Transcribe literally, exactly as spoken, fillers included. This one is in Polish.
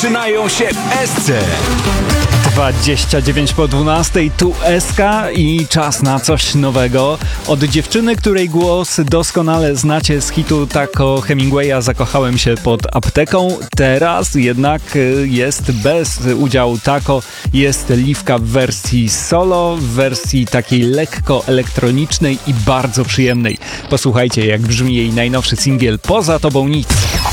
zaczynają się w Esce. dwadzieścia dziewięć po dwunastej, tu Eska i czas na coś nowego. Od dziewczyny, której głos doskonale znacie z hitu Taco Hemingwaya Zakochałem się pod apteką. Teraz jednak jest bez udziału Taco. Jest Liwka w wersji solo, w wersji takiej lekko elektronicznej i bardzo przyjemnej. Posłuchajcie, jak brzmi jej najnowszy singiel Poza tobą nic.